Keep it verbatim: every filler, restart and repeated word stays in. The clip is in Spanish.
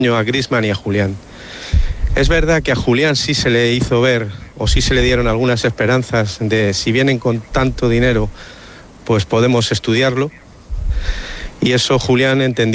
a Griezmann y a Julián. Es verdad que a Julián sí se le hizo ver, o sí se le dieron algunas esperanzas de si vienen con tanto dinero, pues podemos estudiarlo. Y eso Julián entendió.